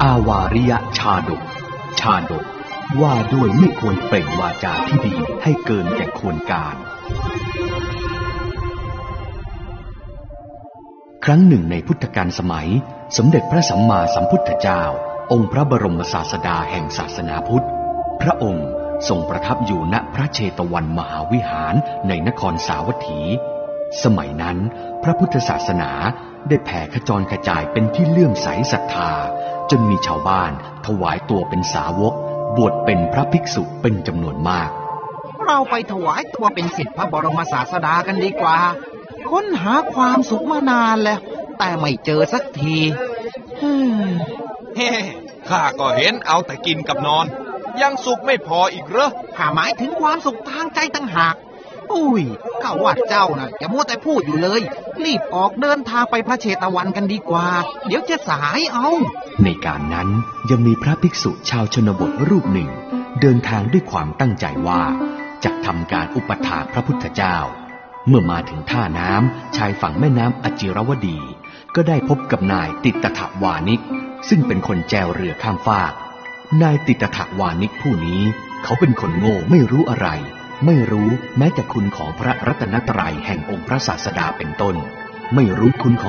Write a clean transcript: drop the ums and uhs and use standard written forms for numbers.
อาวาริยชาดกชาดกว่าด้วยไม่ควรเปล่งวาจาที่ดีให้เกินแก่ควรการครั้งหนึ่งในพุทธกาลสมัยสมเด็จพระสัมมาสัมพุทธเจ้าองค์พระบรมศาสดาแห่งศาสนาพุทธพระองค์ทรงประทับอยู่ณพระเชตวันมหาวิหารในนครสาวัตถีสมัยนั้นพระพุทธศาสนาได้แผ่ขจรกระจายเป็นที่เลื่อมใสศรัทธาจนมีชาวบ้านถวายตัวเป็นสาวกบวชเป็นพระภิกษุเป็นจำนวนมากเราไปถวายตัวเป็นศิษย์พระบรมศาสดากันดีกว่าค้นหาความสุขมานานแล้วแต่ไม่เจอสักทีข้าก็เห็นเอาแต่กินกับนอนยังสุขไม่พออีกเหรอข้าหมายถึงความสุขทางใจต่างหากอุ้ยข้าว่าเจ้าน่ะอย่ามัวแต่พูดอยู่เลยรีบออกเดินทางไปพระเชตวันกันดีกว่าเดี๋ยวจะสายเอาในการนั้นยังมีพระภิกษุชาวชนบทรูปหนึ่งเดินทางด้วยความตั้งใจว่าจะทำการอุปถากพระพุทธเจ้าเมื่อมาถึงท่าน้ำชายฝั่งแม่น้ำอจิรวดีก็ได้พบกับนายติตถวานิกซึ่งเป็นคนแจวเรือข้ามฟากนายติตถวานิกผู้นี้เขาเป็นคนโง่ไม่รู้อะไรไม่รู้แม้แต่คุณของพระรัตนตรัยแห่งองค์พระศาสดาเป็นต้นไม่รู้คุณของ